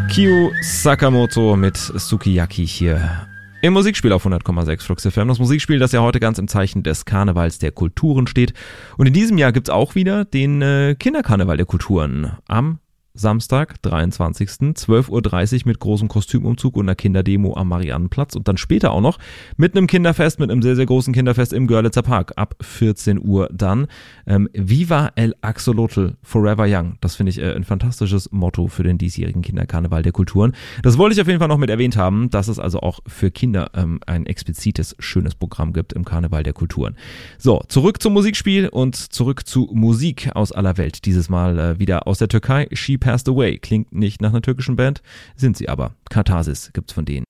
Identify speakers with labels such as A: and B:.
A: Kyu Sakamoto mit Sukiyaki hier im Musikspiel auf 100,6 Flux FM. Das Musikspiel, das ja heute ganz im Zeichen des Karnevals der Kulturen steht. Und in diesem Jahr gibt's auch wieder den Kinderkarneval der Kulturen am Samstag, 23. 12.30 Uhr mit großem Kostümumzug und einer Kinderdemo am Mariannenplatz und dann später auch noch mit einem Kinderfest, mit einem sehr, sehr großen Kinderfest im Görlitzer Park ab 14 Uhr dann. Viva el Axolotl Forever Young. Das finde ich ein fantastisches Motto für den diesjährigen Kinderkarneval der Kulturen. Das wollte ich auf jeden Fall noch mit erwähnt haben, dass es also auch für Kinder ein explizites, schönes Programm gibt im Karneval der Kulturen. So, zurück zum Musikspiel und zurück zu Musik aus aller Welt. Dieses Mal wieder aus der Türkei. She Passed Away. Klingt nicht nach einer türkischen Band, sind sie aber. Katharsis gibt's von denen.